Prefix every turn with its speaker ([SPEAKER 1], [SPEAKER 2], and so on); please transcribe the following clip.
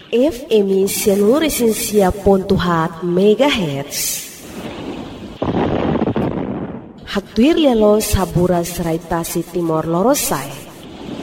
[SPEAKER 1] FM Sianuresinsia.hat MHz. Hatuir lelo sabura serai tasi Timor Lorosai.